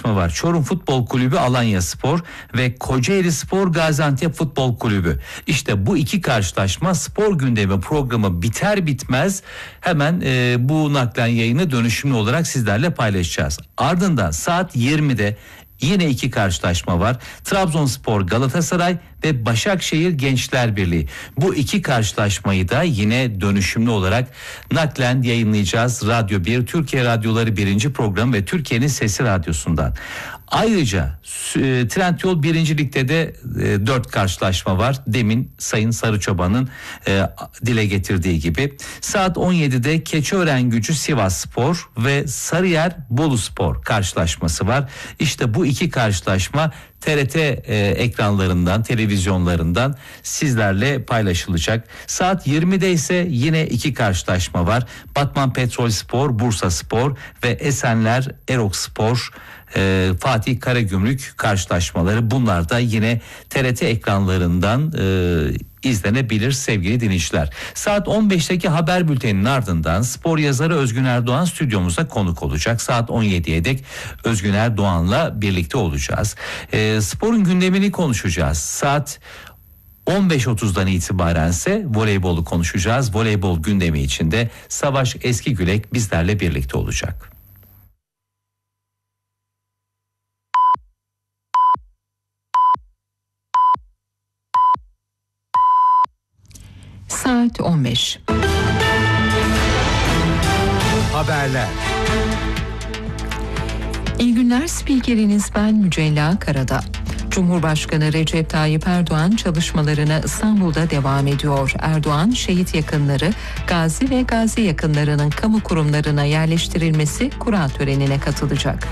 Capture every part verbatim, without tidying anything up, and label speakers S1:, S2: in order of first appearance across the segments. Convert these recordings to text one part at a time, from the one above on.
S1: karşılaşma var. Çorum Futbol Kulübü Alanyaspor ve Kocaeli Spor Gaziantep Futbol Kulübü. İşte bu iki karşılaşma spor gündemi programı biter bitmez hemen e, bu naklen yayını dönüşümlü olarak sizlerle paylaşacağız. Ardından saat yirmide yine iki karşılaşma var. Trabzonspor Galatasaray ve Başakşehir Gençler Birliği. Bu iki karşılaşmayı da yine dönüşümlü olarak naklen yayınlayacağız. Radyo bir, Türkiye Radyoları birinci programı ve Türkiye'nin Sesi Radyosu'ndan. Ayrıca e, Trendyol birinci Lig'de de e, dört karşılaşma var. Demin Sayın Sarıçoban'ın e, dile getirdiği gibi. Saat on yedide Keçiören-Gücü Sivasspor ve Sarıyer Boluspor karşılaşması var. İşte bu iki karşılaşma T R T e, ekranlarından, televizyonlarından sizlerle paylaşılacak. Saat yirmide ise yine iki karşılaşma var. Batman Petrolspor, Bursaspor ve Esenler Erokspor, e, Fatih Karagümrük karşılaşmaları. Bunlar da yine T R T ekranlarından e, izlenebilir sevgili dinleyiciler. Saat on beşteki haber bülteninin ardından spor yazarı Özgün Erdoğan stüdyomuza konuk olacak. Saat on yediye dek Özgün Erdoğan'la birlikte olacağız. E, sporun gündemini konuşacağız. Saat on beş otuzdan itibaren ise voleybolu konuşacağız. Voleybol gündemi içinde Savaş Eskigülek bizlerle birlikte olacak.
S2: Saat on beş.
S3: Haberler.
S2: İyi günler, spikeriniz ben Mücella Karada. Cumhurbaşkanı Recep Tayyip Erdoğan çalışmalarına İstanbul'da devam ediyor. Erdoğan, şehit yakınları, gazi ve gazi yakınlarının kamu kurumlarına yerleştirilmesi kura törenine katılacak.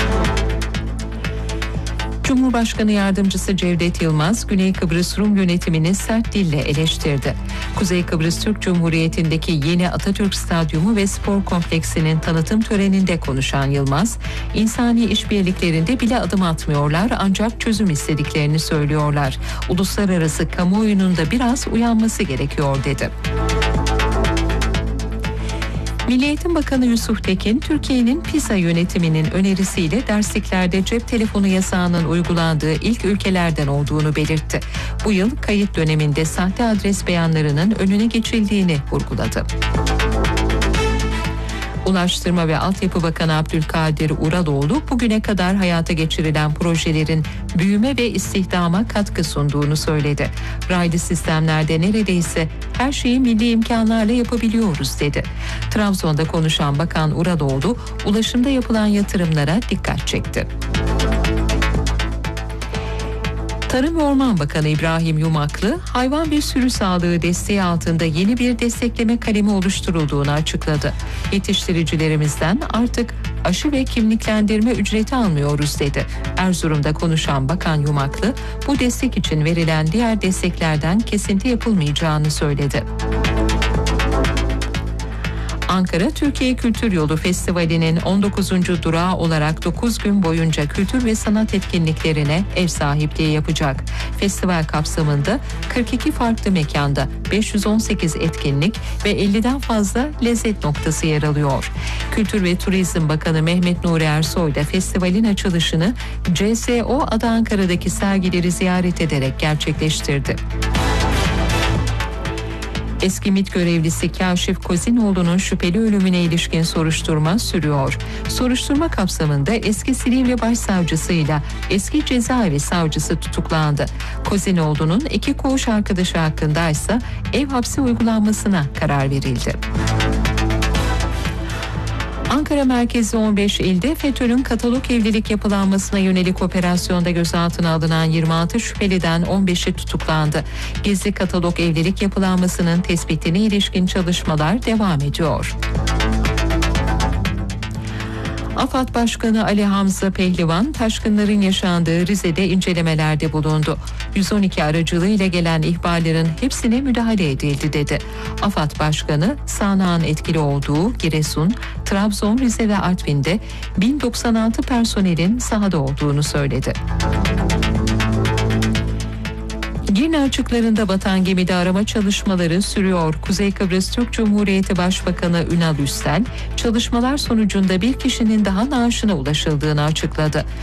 S2: Cumhurbaşkanı Yardımcısı Cevdet Yılmaz, Güney Kıbrıs Rum yönetimini sert dille eleştirdi. Kuzey Kıbrıs Türk Cumhuriyeti'ndeki yeni Atatürk Stadyumu ve spor kompleksinin tanıtım töreninde konuşan Yılmaz, insani işbirliklerinde bile adım atmıyorlar ancak çözüm istediklerini söylüyorlar. Uluslararası kamuoyunun da biraz uyanması gerekiyor dedi. Milli Eğitim Bakanı Yusuf Tekin, Türkiye'nin PISA yönetiminin önerisiyle dersliklerde cep telefonu yasağının uygulandığı ilk ülkelerden olduğunu belirtti. Bu yıl kayıt döneminde sahte adres beyanlarının önüne geçildiğini vurguladı. Ulaştırma ve Altyapı Bakanı Abdülkadir Uraloğlu, bugüne kadar hayata geçirilen projelerin büyüme ve istihdama katkı sunduğunu söyledi. Raylı sistemlerde neredeyse her şeyi milli imkanlarla yapabiliyoruz dedi. Trabzon'da konuşan Bakan Uraloğlu, ulaşımda yapılan yatırımlara dikkat çekti. Tarım ve Orman Bakanı İbrahim Yumaklı, hayvan ve sürü sağlığı desteği altında yeni bir destekleme kalemi oluşturulduğunu açıkladı. Yetiştiricilerimizden artık aşı ve kimliklendirme ücreti almıyoruz dedi. Erzurum'da konuşan Bakan Yumaklı, bu destek için verilen diğer desteklerden kesinti yapılmayacağını söyledi. Ankara Türkiye Kültür Yolu Festivali'nin on dokuzuncu durağı olarak dokuz gün boyunca kültür ve sanat etkinliklerine ev sahipliği yapacak. Festival kapsamında kırk iki farklı mekanda beş yüz on sekiz etkinlik ve elliden fazla lezzet noktası yer alıyor. Kültür ve Turizm Bakanı Mehmet Nuri Ersoy da festivalin açılışını C S O Ada Ankara'daki sergileri ziyaret ederek gerçekleştirdi. Eski MİT görevlisi Kâşif Kozinoğlu'nun şüpheli ölümüne ilişkin soruşturma sürüyor. Soruşturma kapsamında eski Silivri Başsavcısıyla eski cezaevi savcısı tutuklandı. Kozinoğlu'nun iki koğuş arkadaşı hakkında ise ev hapsi uygulanmasına karar verildi. Ankara merkezli on beş ilde FETÖ'nün katalog evlilik yapılanmasına yönelik operasyonda gözaltına alınan yirmi altı şüpheliden on beşi tutuklandı. Gizli katalog evlilik yapılanmasının tespitine ilişkin çalışmalar devam ediyor. AFAD Başkanı Ali Hamza Pehlivan, taşkınların yaşandığı Rize'de incelemelerde bulundu. yüz on iki aracılığıyla gelen ihbarların hepsine müdahale edildi dedi. AFAD Başkanı, sağanağın etkili olduğu Giresun, Trabzon, Rize ve Artvin'de bin doksan altı personelin sahada olduğunu söyledi. Girne açıklarında batan gemide arama çalışmaları sürüyor. Kuzey Kıbrıs Türk Cumhuriyeti Başbakanı Ünal Üstel, çalışmalar sonucunda bir kişinin daha naaşına ulaşıldığını açıkladı.